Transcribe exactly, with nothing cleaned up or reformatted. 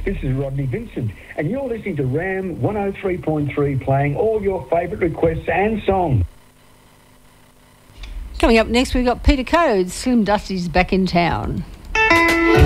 This is Rodney Vincent, and you're listening to Ram one oh three point three, playing all your favourite requests and songs. Coming up next, we've got Peter Codes. Slim Dusty's back in town.